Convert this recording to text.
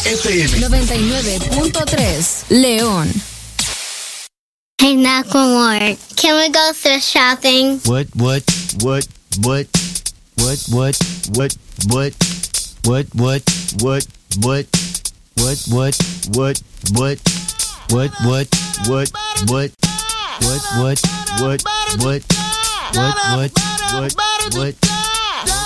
FM 99.3 León. Hey, Macklemore, can we go thrift shopping? What?